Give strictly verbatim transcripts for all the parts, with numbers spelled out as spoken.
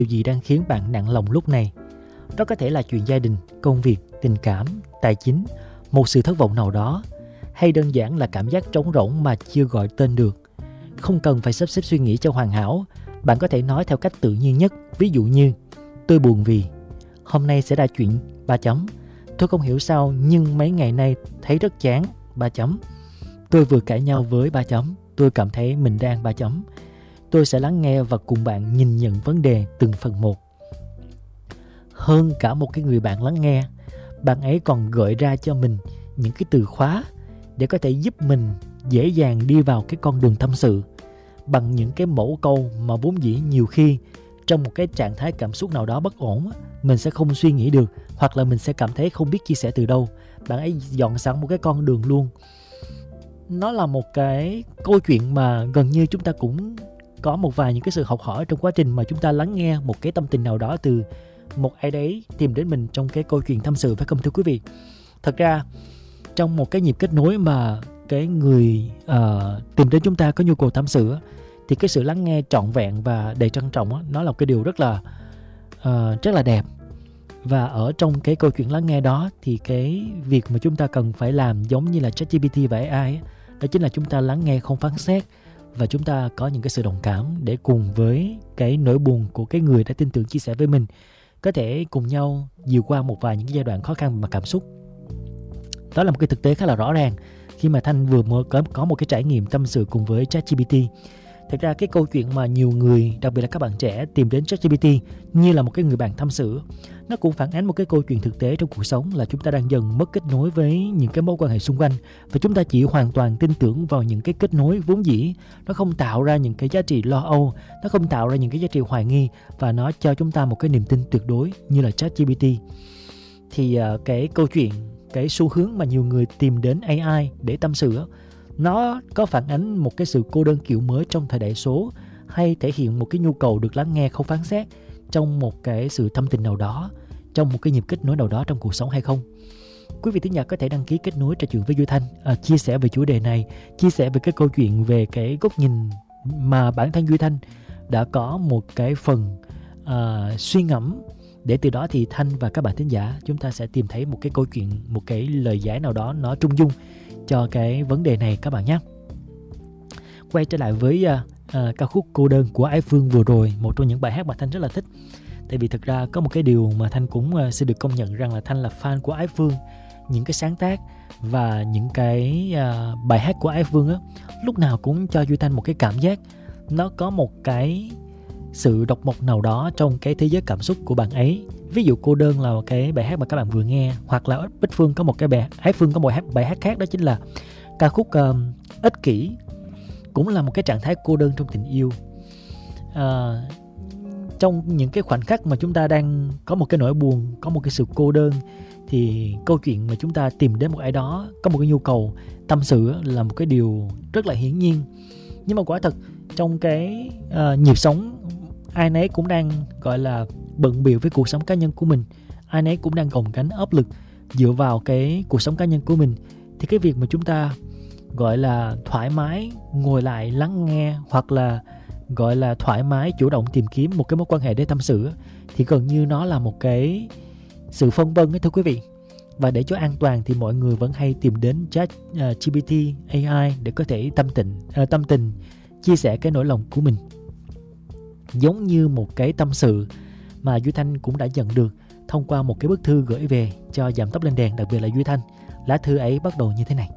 điều gì đang khiến bạn nặng lòng lúc này. Đó có thể là chuyện gia đình, công việc, tình cảm, tài chính, một sự thất vọng nào đó, hay đơn giản là cảm giác trống rỗng mà chưa gọi tên được. Không cần phải sắp xếp suy nghĩ cho hoàn hảo, bạn có thể nói theo cách tự nhiên nhất. Ví dụ như, tôi buồn vì hôm nay sẽ ra chuyện ba chấm. Tôi không hiểu sao nhưng mấy ngày nay thấy rất chán ba chấm. Tôi vừa cãi nhau với ba chấm. Tôi cảm thấy mình đang ba chấm. Tôi sẽ lắng nghe và cùng bạn nhìn nhận vấn đề từng phần một. Hơn cả một cái người bạn lắng nghe, bạn ấy còn gợi ra cho mình những cái từ khóa để có thể giúp mình dễ dàng đi vào cái con đường tâm sự bằng những cái mẫu câu mà vốn dĩ nhiều khi trong một cái trạng thái cảm xúc nào đó bất ổn, mình sẽ không suy nghĩ được, hoặc là mình sẽ cảm thấy không biết chia sẻ từ đâu. Bạn ấy dọn sẵn một cái con đường luôn. Nó là một cái câu chuyện mà gần như chúng ta cũng có một vài những cái sự học hỏi trong quá trình mà chúng ta lắng nghe một cái tâm tình nào đó từ một ai đấy tìm đến mình trong cái câu chuyện tâm sự, phải không thưa quý vị? Thật ra trong một cái nhịp kết nối mà cái người uh, tìm đến chúng ta có nhu cầu tâm sự, thì cái sự lắng nghe trọn vẹn và đầy trân trọng, nó là một cái điều rất là uh, rất là đẹp. Và ở trong cái câu chuyện lắng nghe đó, thì cái việc mà chúng ta cần phải làm giống như là ChatGPT và a i, đó chính là chúng ta lắng nghe không phán xét, và chúng ta có những cái sự đồng cảm để cùng với cái nỗi buồn của cái người đã tin tưởng chia sẻ với mình, có thể cùng nhau vượt qua một vài những cái giai đoạn khó khăn mà cảm xúc. Đó là một cái thực tế khá là rõ ràng khi mà Thanh vừa mới có, có một cái trải nghiệm tâm sự cùng với ChatGPT. Thật ra cái câu chuyện mà nhiều người, đặc biệt là các bạn trẻ, tìm đến ChatGPT như là một cái người bạn tâm sự, nó cũng phản ánh một cái câu chuyện thực tế trong cuộc sống, là chúng ta đang dần mất kết nối với những cái mối quan hệ xung quanh, và chúng ta chỉ hoàn toàn tin tưởng vào những cái kết nối vốn dĩ. Nó không tạo ra những cái giá trị lo âu, nó không tạo ra những cái giá trị hoài nghi, và nó cho chúng ta một cái niềm tin tuyệt đối như là ChatGPT. Thì uh, cái câu chuyện, cái xu hướng mà nhiều người tìm đến a i để tâm sự, nó có phản ánh một cái sự cô đơn kiểu mới trong thời đại số, hay thể hiện một cái nhu cầu được lắng nghe không phán xét trong một cái sự thâm tình nào đó, trong một cái nhịp kết nối nào đó trong cuộc sống hay không? Quý vị thính giả có thể đăng ký kết nối trò chuyện với Duy Thanh, à, chia sẻ về chủ đề này, chia sẻ về cái câu chuyện, về cái góc nhìn mà bản thân Duy Thanh đã có một cái phần à, suy ngẫm, để từ đó thì Thanh và các bạn thính giả chúng ta sẽ tìm thấy một cái câu chuyện, một cái lời giải nào đó nó trung dung cho cái vấn đề này các bạn nhé. Quay trở lại với uh, uh, ca khúc Cô Đơn của Ái Phương vừa rồi, một trong những bài hát mà Thanh rất là thích. Tại vì thực ra có một cái điều mà Thanh cũng uh, sẽ được công nhận rằng là Thanh là fan của Ái Phương. Những cái sáng tác và những cái uh, bài hát của Ái Phương á, lúc nào cũng cho Duy Thanh một cái cảm giác nó có một cái sự độc mộc nào đó trong cái thế giới cảm xúc của bạn ấy. Ví dụ Cô Đơn là một cái bài hát mà các bạn vừa nghe, hoặc là Bích Phương có một cái bài, Ái Phương có một hát, bài hát khác, đó chính là ca khúc uh, Ích Kỷ, cũng là một cái trạng thái cô đơn trong tình yêu. À, trong những cái khoảnh khắc mà chúng ta đang có một cái nỗi buồn, có một cái sự cô đơn, thì câu chuyện mà chúng ta tìm đến một ai đó có một cái nhu cầu tâm sự là một cái điều rất là hiển nhiên. Nhưng mà quả thật trong cái uh, nhịp sống, ai nấy cũng đang gọi là bận bịu với cuộc sống cá nhân của mình, ai nấy cũng đang gồng gánh áp lực dựa vào cái cuộc sống cá nhân của mình. Thì cái việc mà chúng ta gọi là thoải mái ngồi lại lắng nghe, hoặc là gọi là thoải mái chủ động tìm kiếm một cái mối quan hệ để tâm sự, thì gần như nó là một cái sự phân vân ấy thưa quý vị. Và để cho an toàn thì mọi người vẫn hay tìm đến chat uh, giê pê tê a i để có thể tâm tình, uh, tâm tình chia sẻ cái nỗi lòng của mình. Giống như một cái tâm sự mà Duy Thanh cũng đã nhận được thông qua một cái bức thư gửi về cho Giảm Tốc Lên Đèn, đặc biệt là Duy Thanh. Lá thư ấy bắt đầu như thế này: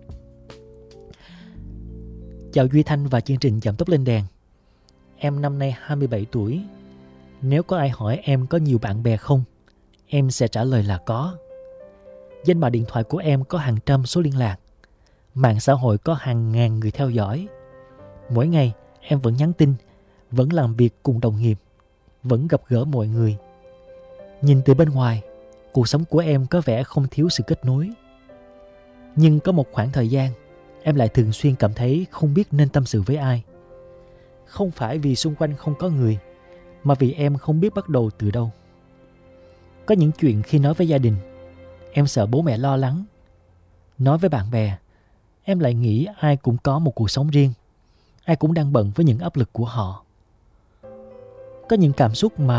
Chào Duy Thanh và chương trình Giảm Tốc Lên Đèn. Em năm nay hai mươi bảy tuổi. Nếu có ai hỏi em có nhiều bạn bè không, em sẽ trả lời là có. Danh bạ điện thoại của em có hàng trăm số liên lạc. Mạng xã hội có hàng ngàn người theo dõi. Mỗi ngày em vẫn nhắn tin, vẫn làm việc cùng đồng nghiệp, vẫn gặp gỡ mọi người. Nhìn từ bên ngoài, cuộc sống của em có vẻ không thiếu sự kết nối. Nhưng có một khoảng thời gian, em lại thường xuyên cảm thấy không biết nên tâm sự với ai. Không phải vì xung quanh không có người, mà vì em không biết bắt đầu từ đâu. Có những chuyện khi nói với gia đình, em sợ bố mẹ lo lắng. Nói với bạn bè, em lại nghĩ ai cũng có một cuộc sống riêng, ai cũng đang bận với những áp lực của họ. Có những cảm xúc mà